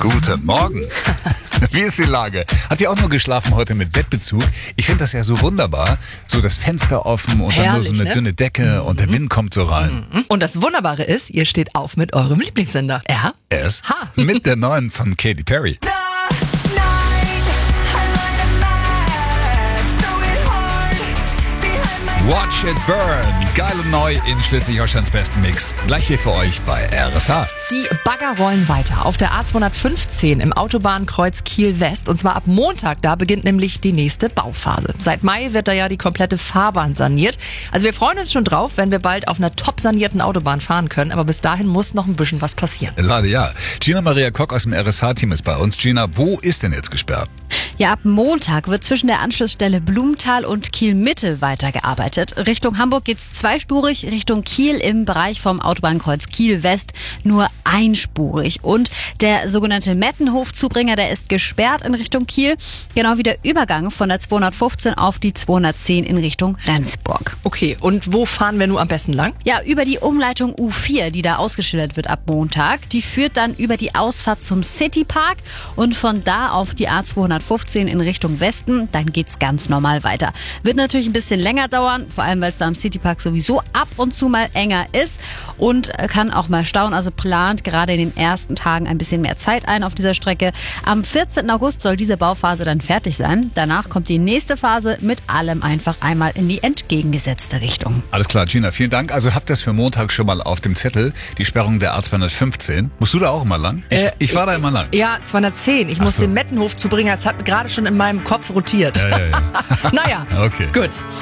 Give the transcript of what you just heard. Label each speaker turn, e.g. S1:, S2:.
S1: Guten Morgen. Wie ist die Lage? Habt ihr auch nur geschlafen heute mit Bettbezug? Ich finde das ja so wunderbar. So das Fenster offen und dann nur so eine dünne Decke und der Wind kommt so rein.
S2: Und das Wunderbare ist, ihr steht auf mit eurem Lieblingssender.
S1: RSH. Mit der neuen von Katy Perry. Watch it burn. Geil und neu in Schleswig-Holsteins besten Mix. Gleich hier für euch bei RSH.
S2: Die Bagger rollen weiter auf der A215 im Autobahnkreuz Kiel-West. Und zwar ab Montag, da beginnt nämlich die nächste Bauphase. Seit Mai wird da ja die komplette Fahrbahn saniert. Also wir freuen uns schon drauf, wenn wir bald auf einer top sanierten Autobahn fahren können. Aber bis dahin muss noch ein bisschen was passieren.
S1: Leider ja. Gina Maria Kock aus dem RSH-Team ist bei uns. Gina, wo ist denn jetzt gesperrt?
S3: Ja, ab Montag wird zwischen der Anschlussstelle Blumenthal und Kiel-Mitte weitergearbeitet. Richtung Hamburg geht's zweispurig, Richtung Kiel im Bereich vom Autobahnkreuz Kiel-West nur einspurig. Und der sogenannte Mettenhof-Zubringer, der ist gesperrt in Richtung Kiel, genau wie der Übergang von der 215 auf die 210 in Richtung Rendsburg.
S2: Okay, und wo fahren wir nun am besten lang?
S3: Ja, über die Umleitung U4, die da ausgeschildert wird ab Montag. Die führt dann über die Ausfahrt zum Citypark und von da auf die A215 in Richtung Westen. Dann geht's ganz normal weiter. Wird natürlich ein bisschen länger dauern, vor allem weil es da am Citypark sowieso ab und zu mal enger ist und kann auch mal stauen. Also plant gerade in den ersten Tagen ein bisschen mehr Zeit ein auf dieser Strecke. Am 14. August soll diese Bauphase dann fertig sein. Danach kommt die nächste Phase mit allem einfach einmal in die entgegengesetzte Richtung.
S1: Alles klar, Gina, vielen Dank. Also habt das für Montag schon mal auf dem Zettel, die Sperrung der A215. Musst du da auch immer lang? Ich war da immer lang.
S2: Ja, 210. Ich muss den Mettenhof zubringen. Das hat gerade schon in meinem Kopf rotiert.
S1: Ja.
S2: Naja,
S1: Okay.
S2: gut.